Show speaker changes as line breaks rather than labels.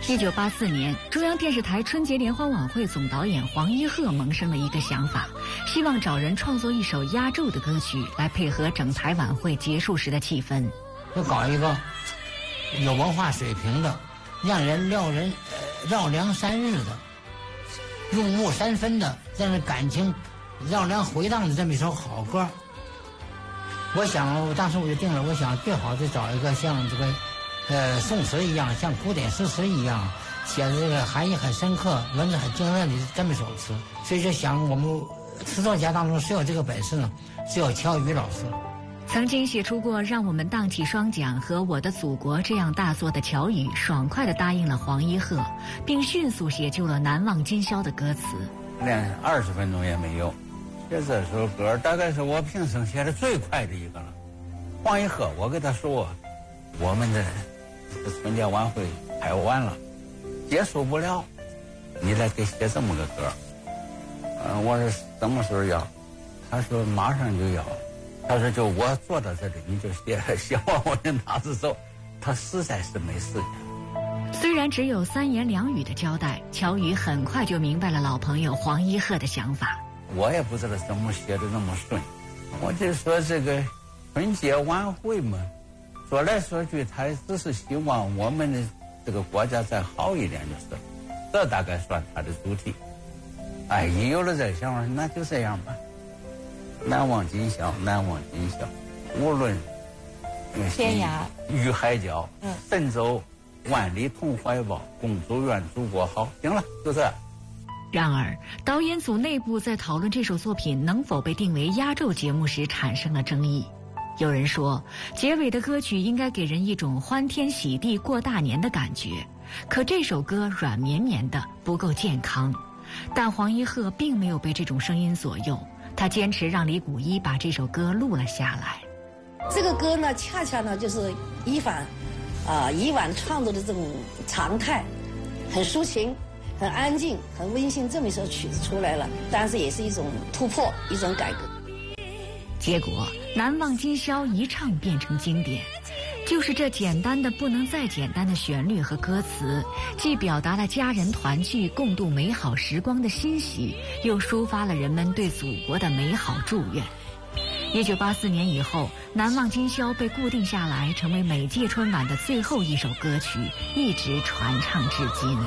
1984年，中央电视台春节联欢晚会总导演黄一鹤萌生了一个想法，希望找人创作一首压轴的歌曲来配合整台晚会结束时的气氛。
就搞一个有文化水平的，让人绕梁三日的，入木三分的，让人感情绕梁回荡的这么一首好歌。当时我就定了，我想最好就找一个像这个宋词一样，像古典诗词一样，写的这个含义很深刻，文字很精炼的这么一首词。所以就想我们词作家当中谁有这个本事呢？只有乔羽老师。
曾经写出过《让我们荡起双桨》和《我的祖国》这样大作的乔羽，爽快地答应了黄一鹤，并迅速写就了《难忘今宵》的歌词。
连20分钟也没有，写这首歌大概是我平生写的最快的一个了。黄一鹤，我跟他说，我们的春节晚会拍完了，结束不了，你来给写这么个歌。我说什么时候要？他说马上就要。他说就我坐到这里，你就写完我就拿着走。他实在是没时间。
虽然只有3言2语的交代，乔羽很快就明白了老朋友黄一鹤的想法。
我也不知道怎么写的那么顺，我就说这个春节晚会嘛，说来说去，他只是希望我们的这个国家再好一点，就是，这大概算他的主题。一有了这想法，那就这样吧。难忘今宵，难忘今宵，无论
天涯
与海角，神州万里同怀抱，共祝愿祖国好。行了，就这。
然而，导演组内部在讨论这首作品能否被定为压轴节目时产生了争议。有人说，结尾的歌曲应该给人一种欢天喜地过大年的感觉，可这首歌软绵绵的，不够健康。但黄一鹤并没有被这种声音左右，他坚持让李谷一把这首歌录了下来。
这个歌呢，恰恰呢就是以往创作的这种常态，很抒情，很安静，很温馨，这么一首曲子出来了，当然是也是一种突破，一种改革。
结果难忘今宵一唱变成经典，就是这简单的不能再简单的旋律和歌词，既表达了家人团聚共度美好时光的欣喜，又抒发了人们对祖国的美好祝愿。1984年以后，难忘今宵被固定下来，成为每届春晚的最后一首歌曲，一直传唱至今。